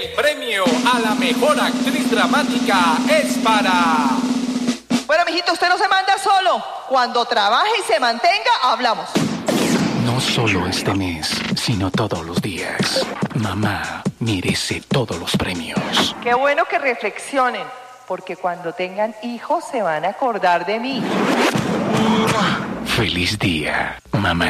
El premio a la mejor actriz dramática es para... Bueno, mijito, usted no se manda solo. Cuando trabaje y se mantenga, hablamos. No solo este mes, sino todos los días. Mamá merece todos los premios. Qué bueno que reflexionen, porque cuando tengan hijos se van a acordar de mí. Feliz día, mamá.